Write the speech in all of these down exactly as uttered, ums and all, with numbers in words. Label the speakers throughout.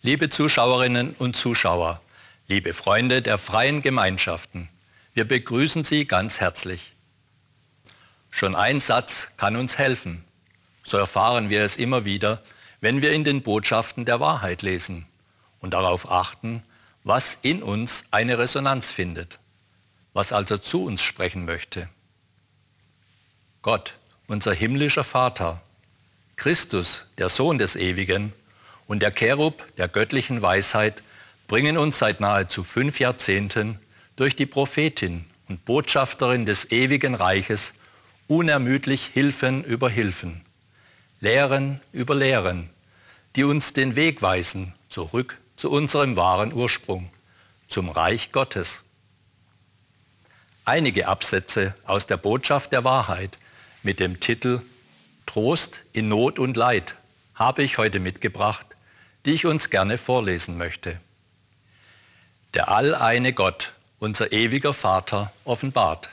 Speaker 1: Liebe Zuschauerinnen und Zuschauer, liebe Freunde der freien Gemeinschaften, wir begrüßen Sie ganz herzlich. Schon ein Satz kann uns helfen. So erfahren wir es immer wieder, wenn wir in den Botschaften der Wahrheit lesen und darauf achten, was in uns eine Resonanz findet, was also zu uns sprechen möchte. Gott, unser himmlischer Vater, Christus, der Sohn des Ewigen, und der Cherub der göttlichen Weisheit bringen uns seit nahezu fünf Jahrzehnten durch die Prophetin und Botschafterin des ewigen Reiches unermüdlich Hilfen über Hilfen, Lehren über Lehren, die uns den Weg weisen zurück zu unserem wahren Ursprung, zum Reich Gottes. Einige Absätze aus der Botschaft der Wahrheit mit dem Titel Trost in Not und Leid habe ich heute mitgebracht, die ich uns gerne vorlesen möchte. Der alleine Gott, unser ewiger Vater, offenbart.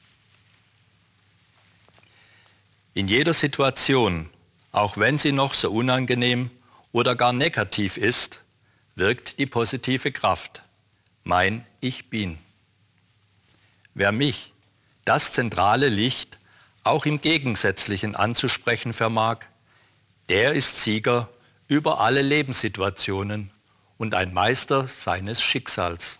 Speaker 1: In jeder Situation, auch wenn sie noch so unangenehm oder gar negativ ist, wirkt die positive Kraft, mein Ich Bin. Wer mich, das zentrale Licht, auch im Gegensätzlichen anzusprechen vermag, der ist Sieger über alle Lebenssituationen und ein Meister seines Schicksals.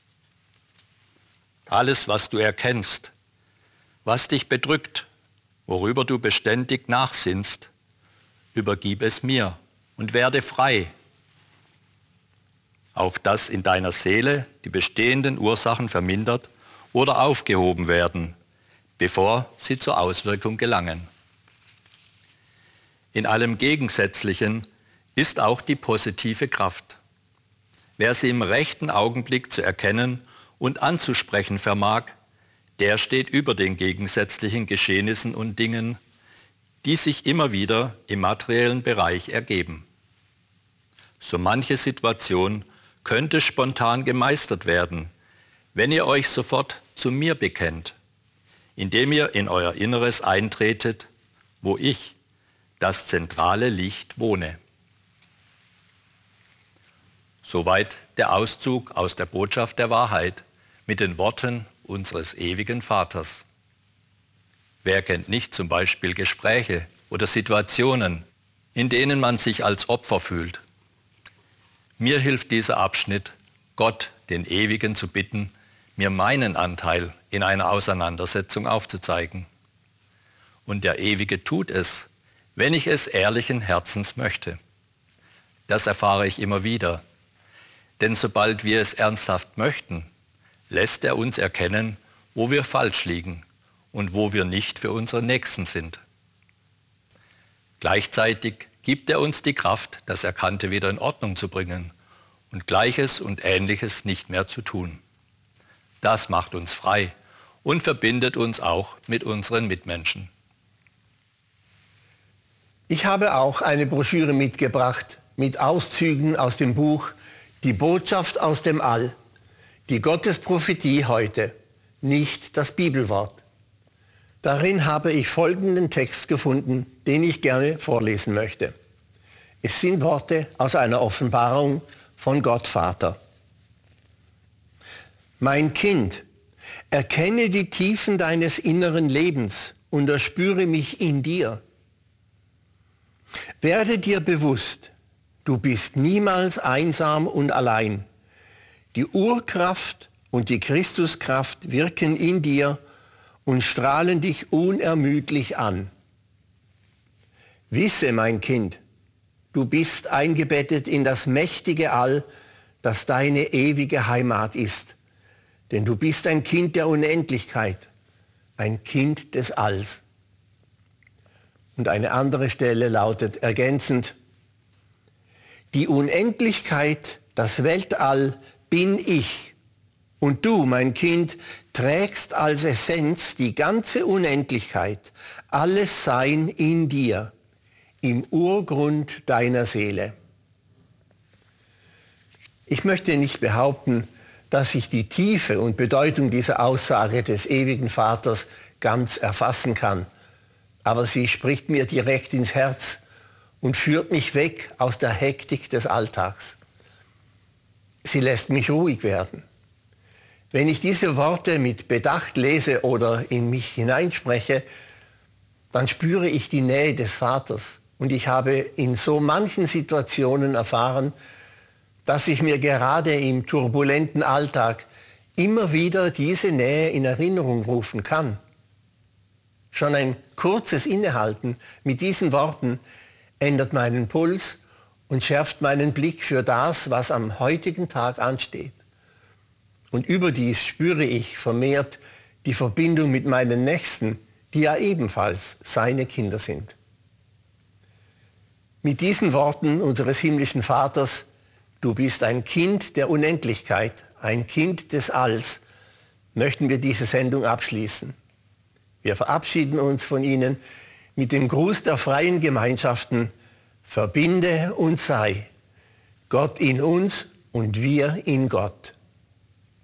Speaker 1: Alles, was du erkennst, was dich bedrückt, worüber du beständig nachsinnst, übergib es mir und werde frei, auf dass in deiner Seele die bestehenden Ursachen vermindert oder aufgehoben werden, bevor sie zur Auswirkung gelangen. In allem Gegensätzlichen ist auch die positive Kraft. Wer sie im rechten Augenblick zu erkennen und anzusprechen vermag, der steht über den gegensätzlichen Geschehnissen und Dingen, die sich immer wieder im materiellen Bereich ergeben. So manche Situation könnte spontan gemeistert werden, wenn ihr euch sofort zu mir bekennt, indem ihr in euer Inneres eintretet, wo ich, das zentrale Licht, wohne. Soweit der Auszug aus der Botschaft der Wahrheit mit den Worten unseres ewigen Vaters. Wer kennt nicht zum Beispiel Gespräche oder Situationen, in denen man sich als Opfer fühlt? Mir hilft dieser Abschnitt, Gott, den Ewigen, zu bitten, mir meinen Anteil in einer Auseinandersetzung aufzuzeigen. Und der Ewige tut es, wenn ich es ehrlichen Herzens möchte. Das erfahre ich immer wieder. Denn sobald wir es ernsthaft möchten, lässt er uns erkennen, wo wir falsch liegen und wo wir nicht für unseren Nächsten sind. Gleichzeitig gibt er uns die Kraft, das Erkannte wieder in Ordnung zu bringen und Gleiches und Ähnliches nicht mehr zu tun. Das macht uns frei und verbindet uns auch mit unseren Mitmenschen.
Speaker 2: Ich habe auch eine Broschüre mitgebracht mit Auszügen aus dem Buch Die Botschaft aus dem All, die Gottesprophetie heute, nicht das Bibelwort. Darin habe ich folgenden Text gefunden, den ich gerne vorlesen möchte. Es sind Worte aus einer Offenbarung von Gott Vater. Mein Kind, erkenne die Tiefen deines inneren Lebens und erspüre mich in dir. Werde dir bewusst, du bist niemals einsam und allein. Die Urkraft und die Christuskraft wirken in dir und strahlen dich unermüdlich an. Wisse, mein Kind, du bist eingebettet in das mächtige All, das deine ewige Heimat ist. Denn du bist ein Kind der Unendlichkeit, ein Kind des Alls. Und eine andere Stelle lautet ergänzend: Die Unendlichkeit, das Weltall bin ich. Und du, mein Kind, trägst als Essenz die ganze Unendlichkeit, alles Sein in dir, im Urgrund deiner Seele. Ich möchte nicht behaupten, dass ich die Tiefe und Bedeutung dieser Aussage des ewigen Vaters ganz erfassen kann. Aber sie spricht mir direkt ins Herz und führt mich weg aus der Hektik des Alltags. sie lässt mich ruhig werden. Wenn ich diese Worte mit Bedacht lese oder in mich hineinspreche, dann spüre ich die Nähe des Vaters. Und ich habe in so manchen Situationen erfahren, dass ich mir gerade im turbulenten Alltag immer wieder diese Nähe in Erinnerung rufen kann. Schon ein kurzes Innehalten mit diesen Worten ändert meinen Puls und schärft meinen Blick für das, was am heutigen Tag ansteht. Und überdies spüre ich vermehrt die Verbindung mit meinen Nächsten, die ja ebenfalls seine Kinder sind. Mit diesen Worten unseres himmlischen Vaters: Du bist ein Kind der Unendlichkeit, ein Kind des Alls, möchten wir diese Sendung abschließen. Wir verabschieden uns von Ihnen mit dem Gruß der freien Gemeinschaften: Verbinde und sei, Gott in uns und wir in Gott.